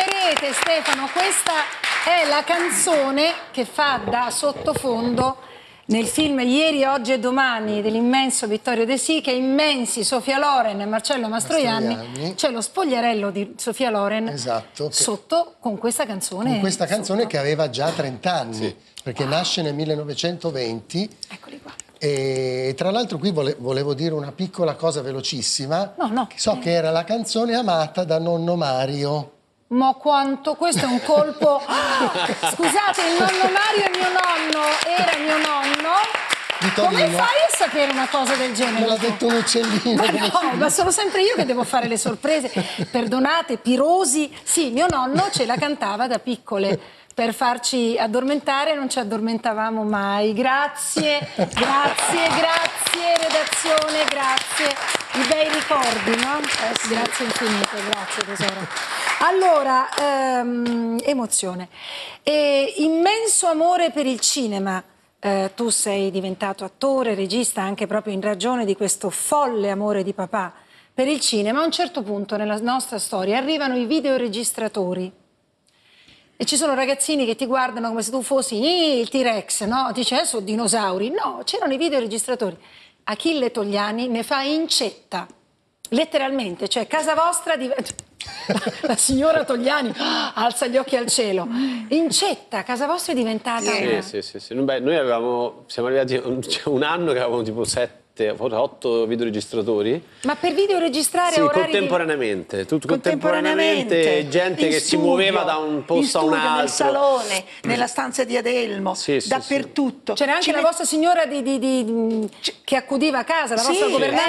ricorderete, Stefano, questa è la canzone che fa da sottofondo nel film Ieri, Oggi e Domani dell'immenso Vittorio De Sica, immensi Sofia Loren e Marcello Mastroianni. C'è lo spogliarello di Sofia Loren, esatto, sotto con questa canzone. Con questa canzone che aveva già 30 anni, perché nasce nel 1920. Eccoli qua. E tra l'altro qui volevo dire una piccola cosa velocissima. No. So che era la canzone amata da nonno Mario. Ma quanto, questo è un colpo. Scusate, il nonno Mario è mio nonno, era mio nonno. Come fai a sapere una cosa del genere? Me l'ha detto un uccellino. Ma no, ma sono sempre io che devo fare le sorprese. Perdonate, Pirosi. Sì, mio nonno ce la cantava da piccole per farci addormentare, non ci addormentavamo mai. Grazie, grazie, redazione, grazie. I bei ricordi, no? Grazie infinite, grazie tesoro. Allora, emozione. Immenso amore per il cinema. Tu sei diventato attore, regista, anche proprio in ragione di questo folle amore di papà per il cinema. A un certo punto nella nostra storia arrivano i videoregistratori e ci sono ragazzini che ti guardano come se tu fossi il T-Rex, no? Dice, sono dinosauri. No, c'erano i videoregistratori. Achille Togliani ne fa incetta, letteralmente, cioè casa vostra diventa... La signora Togliani alza gli occhi al cielo. Incetta, casa vostra è diventata... Sì. Beh, noi siamo arrivati un anno che avevamo tipo 8 videoregistratori. Ma per videoregistrare a orari contemporaneamente, contemporaneamente, gente che si muoveva da un posto a un altro. Nel salone, nella stanza di Adelmo, dappertutto. C'era anche la vostra signora che accudiva a casa, la vostra governante.